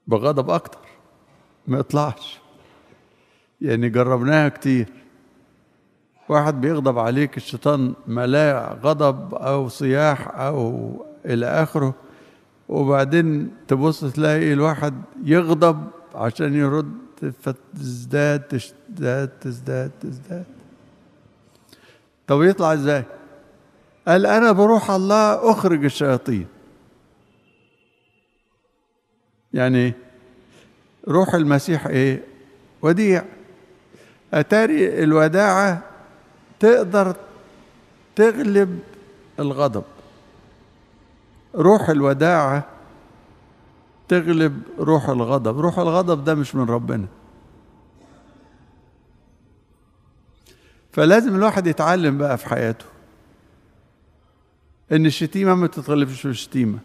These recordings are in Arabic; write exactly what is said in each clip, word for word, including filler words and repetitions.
بغضب أكتر ما يطلعش. يعني جربناها كتير، واحد بيغضب عليك الشيطان ملاه غضب أو صياح أو إلى آخره، وبعدين تبص تلاقي الواحد يغضب عشان يرد فتزداد تزداد تزداد تزداد. طب يطلع ازاي؟ قال أنا بروح الله أخرج الشياطين. يعني روح المسيح إيه؟ وديع. أتاري الوداعة تقدر تغلب الغضب. روح الوداعة تغلب روح الغضب. روح الغضب ده مش من ربنا. فلازم الواحد يتعلم بقى في حياته ان الشتيمة ما تتغلبش بالشتيمة.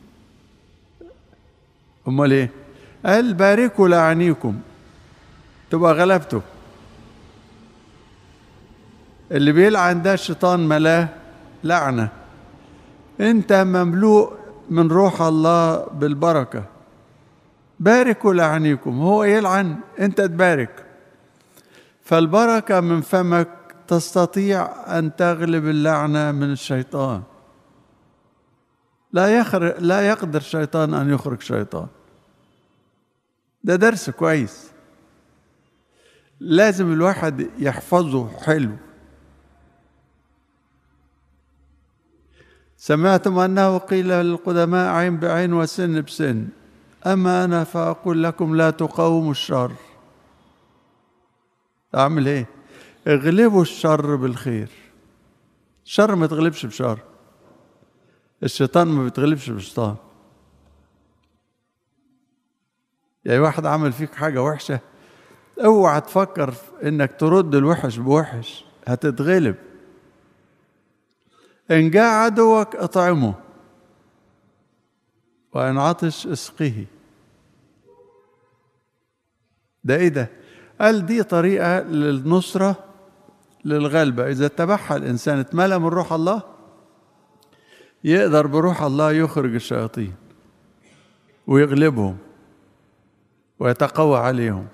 امال ايه؟ قال باركوا لعنيكم تبقى غلبته. اللي بيلعن ده الشيطان ملاه لعنة. انت مملوء من روح الله بالبركة. باركوا لعنيكم، هو يلعن انت تبارك. فالبركة من فمك تستطيع أن تغلب اللعنة من الشيطان. لا يخرج لا يقدر الشيطان أن يخرج شيطان. ده درس كويس لازم الواحد يحفظه حلو. سمعتم أنه قيل للقدماء عين بعين وسن بسن، أما أنا فأقول لكم لا تقاوموا الشر. أعمل إيه؟ اغلبوا الشر بالخير. الشر ما تغلبش بشر. الشيطان ما بيتغلبش بالشيطان. يعني واحد عمل فيك حاجة وحشة، اوعى تفكر انك ترد الوحش بوحش، هتتغلب. ان جاء عدوك اطعمه وان عطش اسقه. ده ايه ده؟ قال دي طريقة للنصرة للغلبة. إذا اتبعها الإنسان اتملأ من روح الله يقدر بروح الله يخرج الشياطين ويغلبهم ويتقوى عليهم.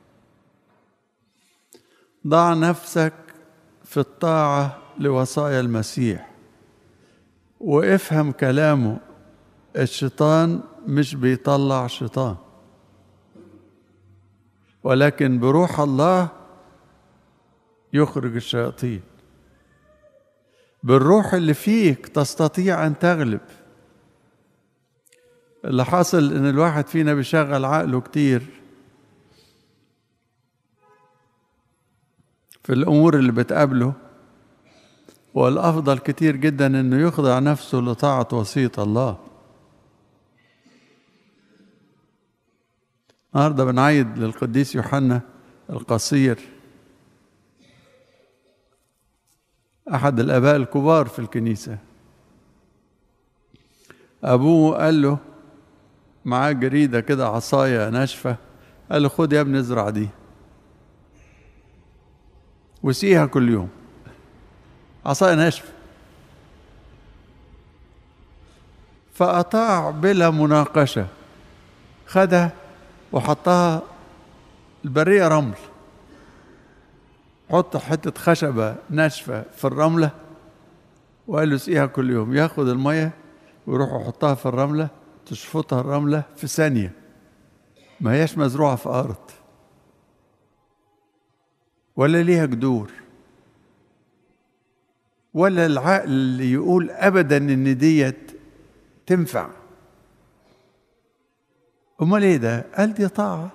ضع نفسك في الطاعة لوصايا المسيح وافهم كلامه. الشيطان مش بيطلع شيطان، ولكن بروح الله يخرج الشياطين. بالروح اللي فيك تستطيع أن تغلب. اللي حاصل إن الواحد فينا بيشغل عقله كتير في الأمور اللي بتقابله، والأفضل كتير جدا إنه يخضع نفسه لطاعة وصية الله. النهارده بنعيد للقديس يوحنا القصير، أحد الآباء الكبار في الكنيسة. أبوه قال له معاه جريدة كده عصاية ناشفة، قال له خد يا ابني ازرع دي وسيها كل يوم. عصاية ناشفة. فأطاع بلا مناقشة، خدها وحطها البرية رمل. حط حتة خشبة ناشفة في الرملة وقال له سقيها كل يوم. ياخد المية ويروح يحطها في الرملة، تشفطها الرملة في ثانية، ما هياش مزروعة في أرض ولا ليها جذور، ولا العقل اللي يقول أبدا إن ديت تنفع. أمال إيه ده؟ قال دي طاعة.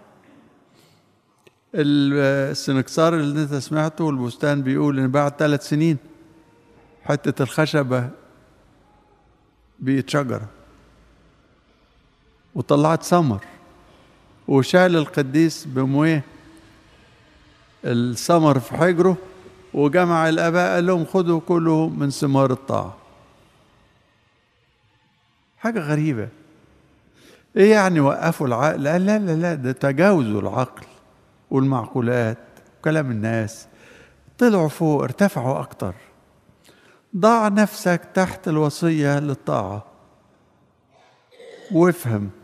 السنكسار اللي انت سمعته والبستان بيقول ان بعد ثلاث سنين حتة الخشبة بقت شجرة وطلعت ثمر، وشال القديس بمويه الثمر في حجره وجمع الآباء قال لهم خذوا كله من ثمار الطاعة. حاجة غريبة. ايه يعني وقفوا العقل؟ لا لا لا لا، ده تجاوزوا العقل والمعقولات وكلام الناس، طلعوا فوق، ارتفعوا أكتر. ضع نفسك تحت الوصية للطاعة وافهم